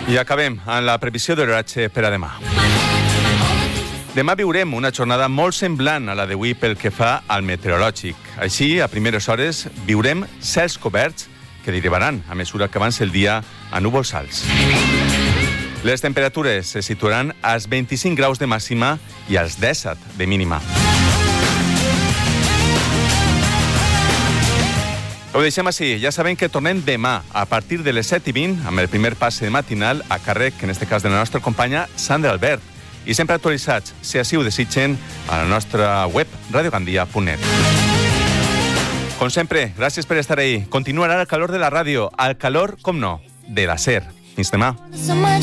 I acabem amb la previsió de l'oratge per a demà. Demà viurem una jornada molt semblant a la d'avui pel que fa al meteorològic. Així, a primeres hores, viurem cels coberts que derivaran a mesura que avanci el dia a núvols alts. Les temperatures se situaran als 25 graus de màxima i als 17 de mínima. Ho deixem així. Ja sabem que tornem demà a partir de les 7:20 amb el primer passe matinal a càrrec, en aquest cas de la nostra companya Sandra Albert, i sempre actualitzats, si així ho desitgen, a la nostra web radiogandia.net. Com sempre, gràcies per estar ahí. Continuarà el calor de la ràdio, al calor, com no, de la SER. Fins demà.